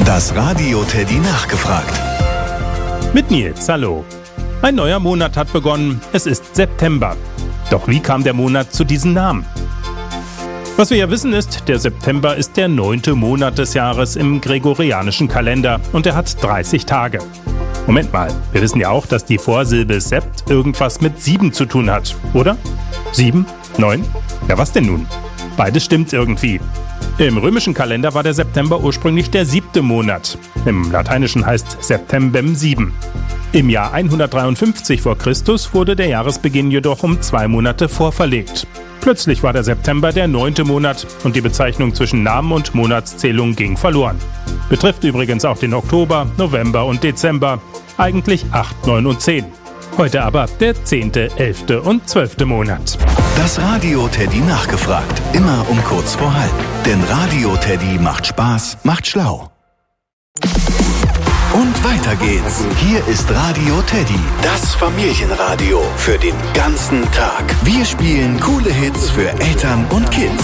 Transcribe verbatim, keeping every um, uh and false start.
Das Radio Teddy nachgefragt. Mit Nils, hallo. Ein neuer Monat hat begonnen, es ist September. Doch wie kam der Monat zu diesem Namen? Was wir ja wissen ist, der September ist der neunte Monat des Jahres im gregorianischen Kalender und er hat dreißig Tage. Moment mal, wir wissen ja auch, dass die Vorsilbe Sept irgendwas mit sieben zu tun hat, oder? Sieben? Neun? Ja, was denn nun? Beides stimmt irgendwie. Im römischen Kalender war der September ursprünglich der siebte Monat. Im Lateinischen heißt Septembem sieben. Im Jahr hundertdreiundfünfzig vor Christus wurde der Jahresbeginn jedoch um zwei Monate vorverlegt. Plötzlich war der September der neunte Monat und die Bezeichnung zwischen Namen und Monatszählung ging verloren. Betrifft übrigens auch den Oktober, November und Dezember. Eigentlich acht, neun und zehn. Heute aber der zehnte, elfte und zwölfte Monat. Das Radio Teddy nachgefragt. Immer um kurz vor halb. Denn Radio Teddy macht Spaß, macht schlau. Und weiter geht's. Hier ist Radio Teddy, das Familienradio für den ganzen Tag. Wir spielen coole Hits für Eltern und Kids.